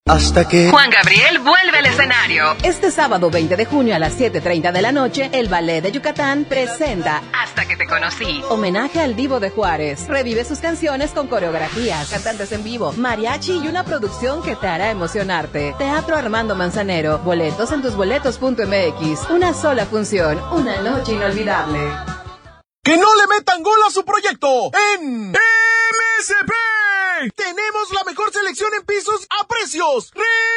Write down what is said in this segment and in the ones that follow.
Hasta que Juan Gabriel vuelve al escenario. Este sábado 20 de junio a las 7:30 de la noche, el Ballet de Yucatán presenta Hasta que te conocí. Homenaje al Divo de Juárez. Revive sus canciones con coreografías, cantantes en vivo, mariachi y una producción que te hará emocionarte. Teatro Armando Manzanero. Boletos en tusboletos.mx. Una sola función, una noche inolvidable. ¡Que no le metan gol a su proyecto! ¡En MSP! ¡Tenemos la mejor selección en pisos a precios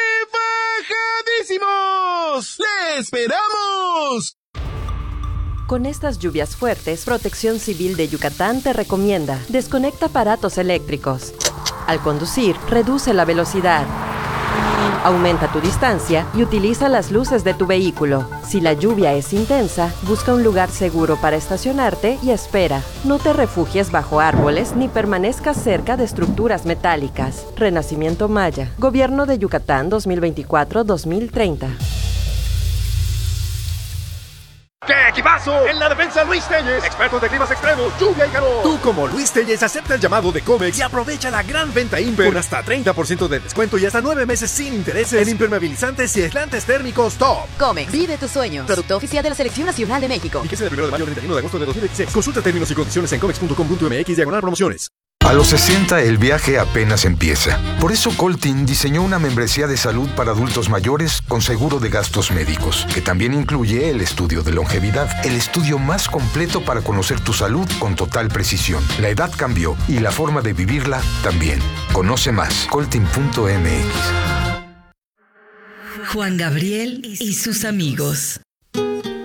rebajadísimos! ¡Le esperamos! Con estas lluvias fuertes, Protección Civil de Yucatán te recomienda: desconecta aparatos eléctricos. Al conducir, reduce la velocidad. Aumenta tu distancia y utiliza las luces de tu vehículo. Si la lluvia es intensa, busca un lugar seguro para estacionarte y espera. No te refugies bajo árboles ni permanezcas cerca de estructuras metálicas. Renacimiento Maya. Gobierno de Yucatán 2024-2030. ¡Qué equipazo! En la defensa, Luis Telles, expertos de climas extremos, lluvia y calor. Tú, como Luis Telles, acepta el llamado de Comex y aprovecha la gran venta Imper con hasta 30% de descuento y hasta 9 meses sin intereses en impermeabilizantes y aislantes térmicos top. Comex, vive tus sueños. Producto oficial de la Selección Nacional de México. Fíjese del 1 de mayo al 31 de agosto de 2016. Consulta términos y condiciones en comex.com.mx/promociones. A los 60 el viaje apenas empieza. Por eso Coltin diseñó una membresía de salud para adultos mayores con seguro de gastos médicos, que también incluye el estudio de longevidad, el estudio más completo para conocer tu salud con total precisión. La edad cambió y la forma de vivirla también. Conoce más, coltin.mx. Juan Gabriel y sus amigos.